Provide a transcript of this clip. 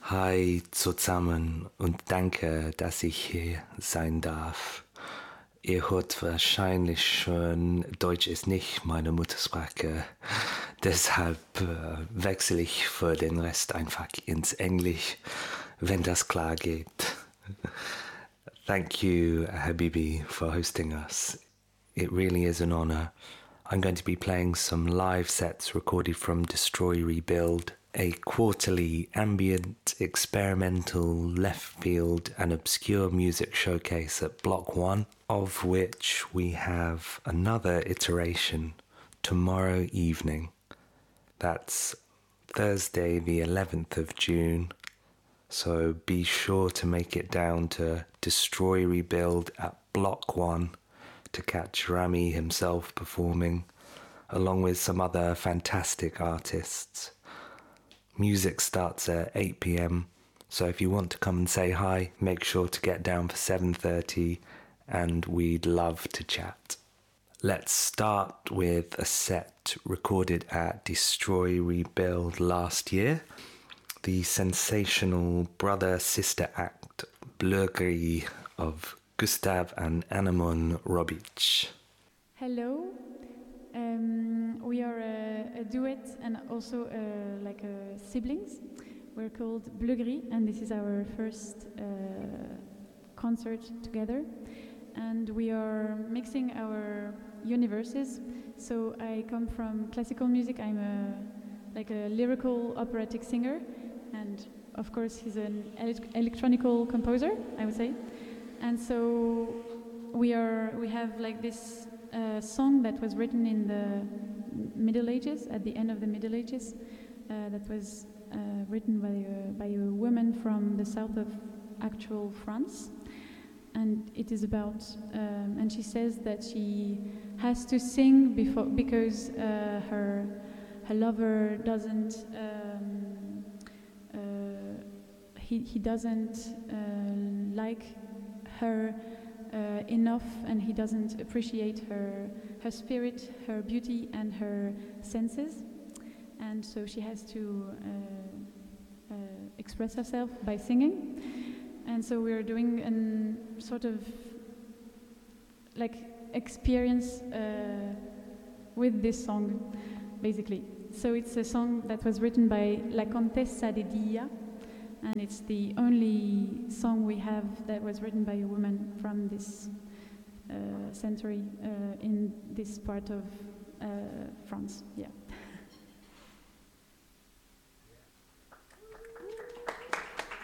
Hi zusammen und danke, dass ich hier sein darf. Ihr hört wahrscheinlich schon, Deutsch ist nicht meine Muttersprache, deshalb wechsle ich für den Rest einfach ins Englisch, wenn das klar geht. Thank you, Habibi, for hosting us. It really is an honor. I'm going to be playing some live sets recorded from Destroy Rebuild, a quarterly ambient, experimental, left field, and obscure music showcase at Block 1, of which we have another iteration tomorrow evening. That's Thursday, the 11th of June. So be sure to make it down to Destroy Rebuild at Block 1 to catch Rami himself performing, along with some other fantastic artists. Music starts at 8 p.m, so if you want to come and say hi, make sure to get down for 7:30, and we'd love to chat. Let's start with a set recorded at Destroy Rebuild last year. The sensational brother-sister act Blögri of Gustav and Anemon Robic. Hello, we are a duet and also like siblings. We're called Blögri, and this is our first concert together. And we are mixing our universes. So I come from classical music. I'm like a lyrical operatic singer, and of course he's an electronical composer, I would say. And so we have like this song that was written in the Middle Ages, at the end of the Middle Ages, that was written by a woman from the south of actual France. And it is about, and she says that she has to sing because her lover doesn't, he doesn't like her enough, and he doesn't appreciate her spirit, her beauty, and her senses. And so she has to express herself by singing. And so we're doing a sort of like experience with this song, basically. So it's a song that was written by La Contessa de Dia, and it's the only song we have that was written by a woman from this century in this part of France. Yeah.